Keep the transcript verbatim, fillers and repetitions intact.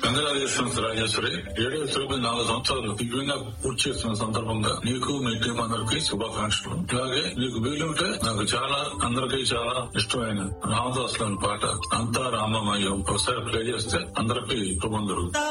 Congratulations Rajeshwari. Radio Tirupati నాలుగు సంవత్సరాలు దివ్యంగా పూర్తి చేస్తున్న సందర్భంగా నీకు మీ టీం అందరికి శుభాకాంక్షలు. అలాగే నీకు వీలుంటే నాకు చాలా అందరికీ చాలా ఇష్టమైన రామదాస్ లోని పాట అంతా రామమయం ఒకసారి ప్లే చేస్తే అందరికీ శుభం జరుగుతుంది.